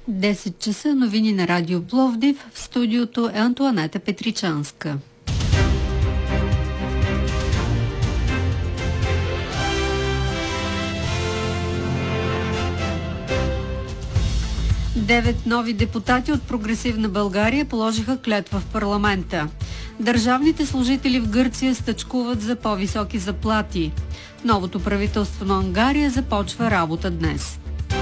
10 часа, новини на Радио Пловдив. В студиото е Антоанета Петричанска. Девет нови депутати от Прогресивна България положиха клетва в парламента. Държавните служители в Гърция стачкуват за по-високи заплати. Новото правителство на Унгария започва работа днес.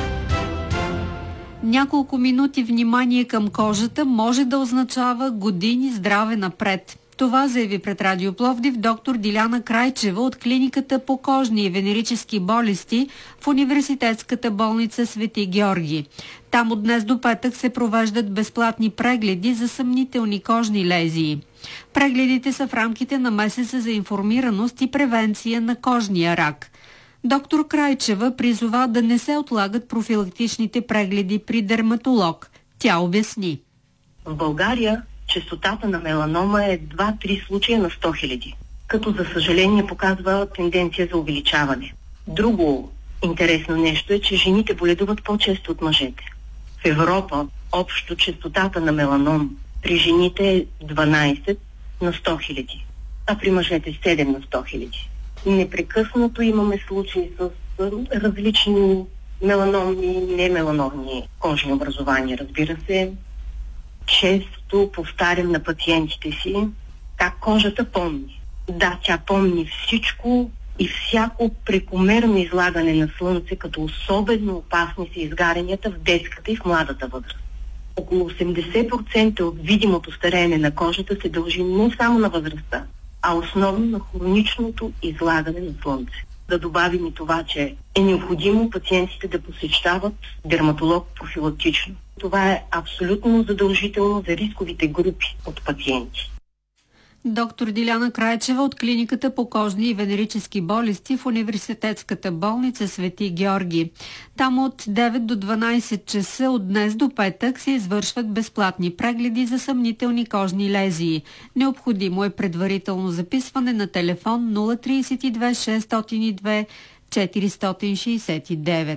Няколко минути внимание към кожата може да означава години здраве напред. Това заяви пред Радио Пловдив доктор Диляна Крайчева от клиниката по кожни и венерически болести в Университетската болница Свети Георги. Там от днес до петък се провеждат безплатни прегледи за съмнителни кожни лезии. Прегледите са в рамките на месеца за информираност и превенция на кожния рак. Доктор Крайчева призова да не се отлагат профилактичните прегледи при дерматолог. Тя обясни. В България честотата на меланома е 2-3 случая на 100 000, като за съжаление показва тенденция за увеличаване. Друго интересно нещо е, че жените боледуват по-често от мъжете. В Европа общо честотата на меланом при жените е 12 на 100 000, а при мъжете 7 на 100 000. Непрекъснато имаме случаи с различни меланомни и немеланомни кожни образования. Разбира се, често повтарям на пациентите си как кожата помни. Да, тя помни всичко и всяко прекомерно излагане на слънце, като особено опасни са изгарянията в детската и в младата възраст. Около 80% от видимото стареене на кожата се дължи не само на възрастта, а основно на хроничното излагане на слънце. Да добавим и това, че е необходимо пациентите да посещават дерматолог профилактично. Това е абсолютно задължително за рисковите групи от пациенти. Доктор Диляна Крайчева от клиниката по кожни и венерически болести в Университетската болница Свети Георги. Там от 9 до 12 часа от днес до петък се извършват безплатни прегледи за съмнителни кожни лезии. Необходимо е предварително записване на телефон 032 602 469.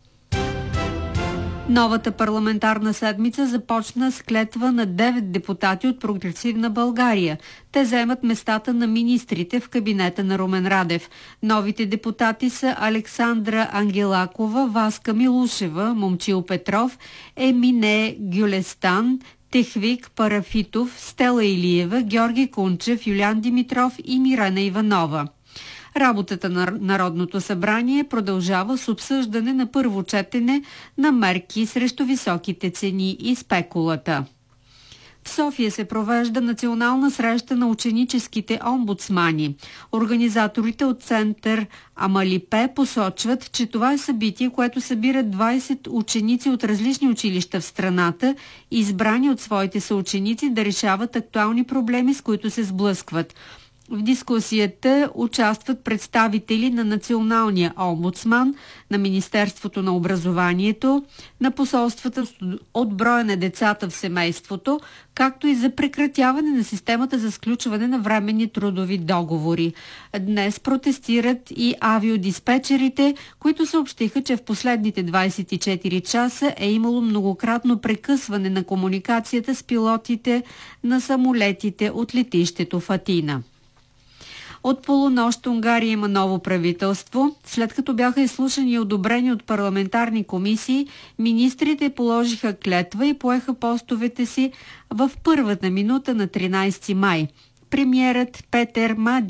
Новата парламентарна седмица започна с клетва на 9 депутати от Прогресивна България. Те заемат местата на министрите в кабинета на Румен Радев. Новите депутати са Александра Ангелакова, Васка Милушева, Момчил Петров, Емине Гюлестан, Техвик Парафитов, Стела Илиева, Георги Кунчев, Юлиан Димитров и Мирена Иванова. Работата на Народното събрание продължава с обсъждане на първо четене на мерки срещу високите цени и спекулата. В София се провежда национална среща на ученическите омбудсмани. Организаторите от център Амалипе посочват, че това е събитие, което събира 20 ученици от различни училища в страната, избрани от своите съученици да решават актуални проблеми, с които се сблъскват. В дискусията участват представители на Националния омбудсман, на Министерството на образованието, на посолствата от броя на децата в семейството, както и за прекратяване на системата за сключване на временни трудови договори. Днес протестират и авиодиспетчерите, които съобщиха, че в последните 24 часа е имало многократно прекъсване на комуникацията с пилотите на самолетите от летището в Атина. От полунощ Унгария има ново правителство. След като бяха изслушани и одобрени от парламентарни комисии, министрите положиха клетва и поеха постовете си в първата минута на 13 май. Премиерът Петер Мади